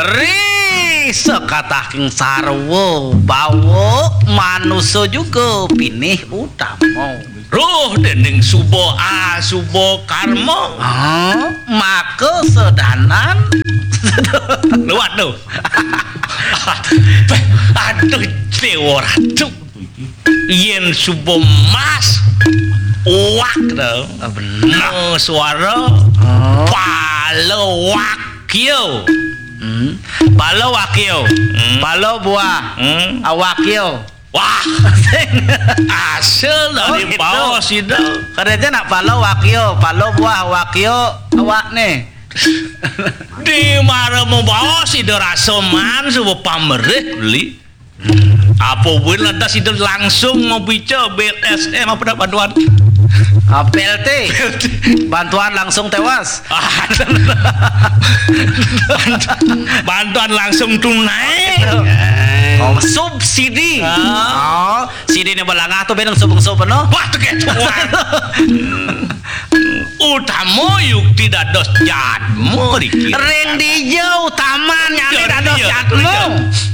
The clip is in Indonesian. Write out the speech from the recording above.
Ri sekataking sarwo bawo manusia juga pinih utama. Roh dening subo subo karma. Maka sedanan. Waduh. Aduh dewa ratu. Yen subo mas wak dong. Bener suara. Palo wakio. Palo wakio. Palo buah. Awakio. Wah, asal dari gitu. bawah sih dah. Kerja nak palo wakio, palo buah wakio awak nih. Di mana mau bawa sih dah rasoman sebuah pamerih beli. Apa boleh ada sih dah langsung mau bicara BLSM apa dah bantuan? PLT. Bantuan langsung tewas. Bantuan langsung tunai. Subsidi. Sidi ni balangah tu benang subeng-subeng no. Wah, tu kecuan. Utama yuk tidak dos jadmu. Rendi jauh taman yang tidak dos jadmu.